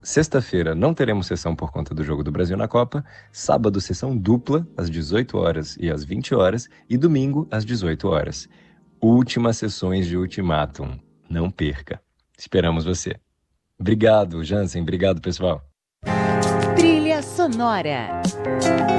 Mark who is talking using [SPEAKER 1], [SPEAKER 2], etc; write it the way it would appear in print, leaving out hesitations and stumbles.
[SPEAKER 1] Sexta-feira não teremos sessão por conta do Jogo do Brasil na Copa. Sábado, sessão dupla, às 18 horas e às 20 horas. E domingo, às 18 horas. Últimas sessões de Ultimatum. Não perca. Esperamos você. Obrigado, Jansen. Obrigado, pessoal.
[SPEAKER 2] Trilha sonora.